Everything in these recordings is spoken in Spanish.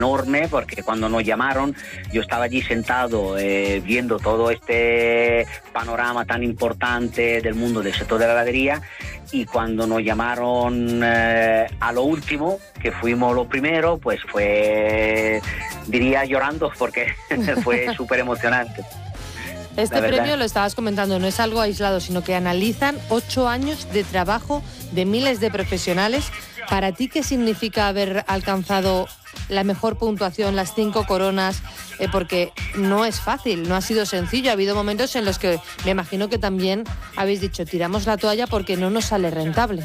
enorme, porque cuando nos llamaron yo estaba allí sentado viendo todo este panorama tan importante del mundo del sector de la heladería, y cuando nos llamaron a lo último, que fuimos lo primero, pues fue, diría, llorando, porque fue súper emocionante. Este premio, lo estabas comentando, no es algo aislado, sino que analizan 8 años de trabajo de miles de profesionales. ¿Para ti qué significa haber alcanzado la mejor puntuación, las 5 coronas? Porque no es fácil, no ha sido sencillo. Ha habido momentos en los que me imagino que también habéis dicho, tiramos la toalla porque no nos sale rentable.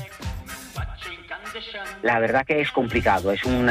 La verdad que es complicado, son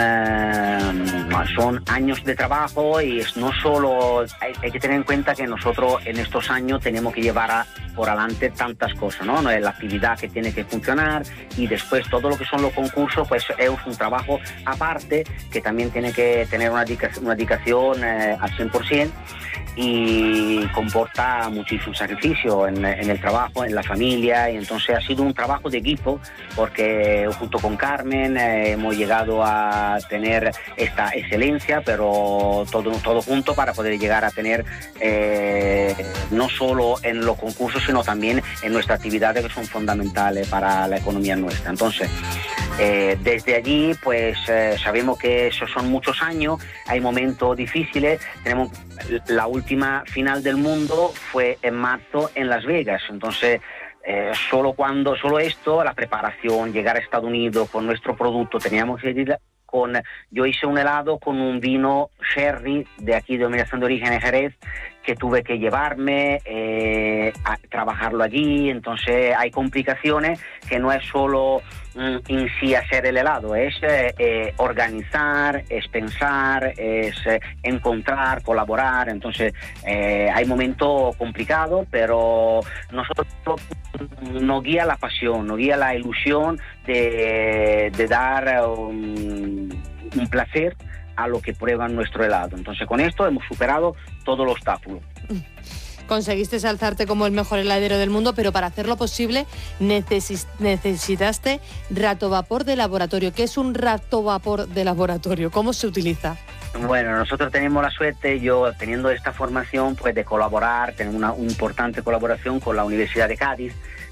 años de trabajo, y no solo hay que tener en cuenta que nosotros en estos años tenemos que llevar por adelante tantas cosas, ¿no? La actividad que tiene que funcionar, y después todo lo que son los concursos, pues es un trabajo aparte que también tiene que tener una dedicación al 100%, y comporta muchísimo sacrificio en el trabajo, en la familia, y entonces ha sido un trabajo de equipo, porque junto con Carmen hemos llegado a tener esta excelencia, pero todo junto para poder llegar a tener no solo en los concursos, sino también en nuestras actividades, que son fundamentales para la economía nuestra. Entonces, desde allí, pues sabemos que esos son muchos años, hay momentos difíciles. Tenemos la última final del mundo fue en marzo en Las Vegas, entonces solo esto, la preparación, llegar a Estados Unidos con nuestro producto, teníamos que ir yo hice un helado con un vino sherry de aquí, de denominación de origen en Jerez, que tuve que llevarme a trabajarlo allí. Entonces hay complicaciones, que no es solo en sí hacer el helado, es organizar, es pensar, es encontrar, colaborar. Entonces hay momentos complicados, pero nosotros nos guía la pasión, nos guía la ilusión de dar un placer a lo que prueban nuestro helado. Entonces con esto hemos superado todos los obstáculos. Conseguiste alzarte como el mejor heladero del mundo, pero para hacerlo posible necesitaste ratovapor de laboratorio. ¿Qué es un ratovapor de laboratorio? ¿Cómo se utiliza? Bueno, nosotros tenemos la suerte, yo teniendo esta formación, pues de colaborar, tenemos una importante colaboración con la Universidad de Cádiz,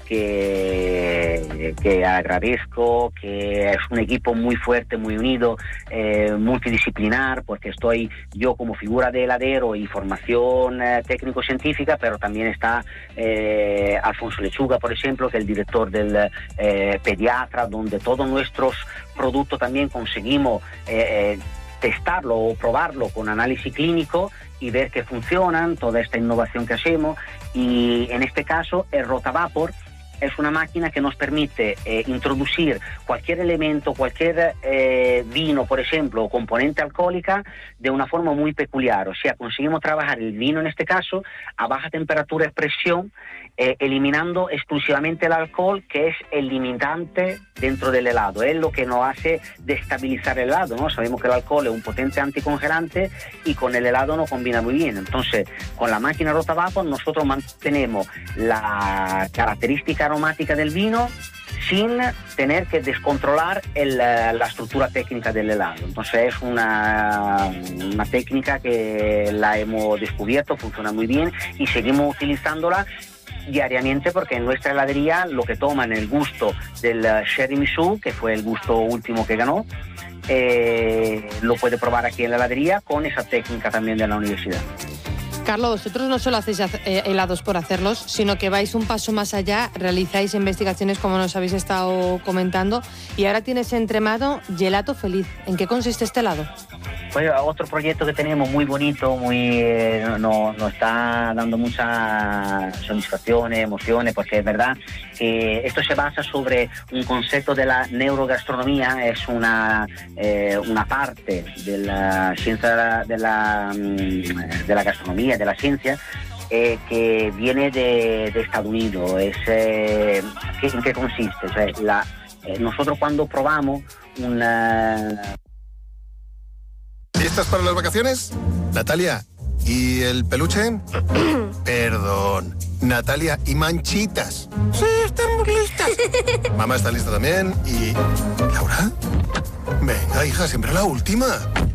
que agradezco, que es un equipo muy fuerte, muy unido, multidisciplinar, porque estoy yo como figura de heladero y formación técnico-científica, pero también está Alfonso Lechuga, por ejemplo, que es el director del pediatra, donde todos nuestros productos también conseguimos testarlo o probarlo con análisis clínico y ver que funcionan, toda esta innovación que hacemos. Y en este caso el Rotavapor es una máquina que nos permite introducir cualquier elemento, cualquier vino, por ejemplo, o componente alcohólica, de una forma muy peculiar. O sea, conseguimos trabajar el vino, en este caso, a baja temperatura y presión, eliminando exclusivamente el alcohol, que es el limitante dentro del helado. Es lo que nos hace destabilizar el helado, ¿no? Sabemos que el alcohol es un potente anticongelante y con el helado no combina muy bien. Entonces, con la máquina Rotavapor nosotros mantenemos la característica aromática del vino sin tener que descontrolar la estructura técnica del helado. Entonces es una técnica que la hemos descubierto, funciona muy bien y seguimos utilizándola diariamente, porque en nuestra heladería lo que toman el gusto del Sherry Mixue, que fue el gusto último que ganó, lo puede probar aquí en la heladería con esa técnica también de la universidad. Carlos, vosotros no solo hacéis helados por hacerlos, sino que vais un paso más allá, realizáis investigaciones como nos habéis estado comentando, y ahora tienes entre mano Gelato Feliz. ¿En qué consiste este helado? Pues otro proyecto que tenemos muy bonito, nos está dando muchas satisfacciones, emociones, porque es verdad que esto se basa sobre un concepto de la neurogastronomía, es una parte de la ciencia de la gastronomía, de la ciencia, que viene de Estados Unidos. ¿En qué consiste? O sea, nosotros cuando probamos ¿Listas para las vacaciones? Natalia, ¿y el peluche? Perdón. Natalia, ¿y Manchitas? Sí, estamos listas. Mamá está lista también. ¿Y Laura? Venga, hija, siempre la última.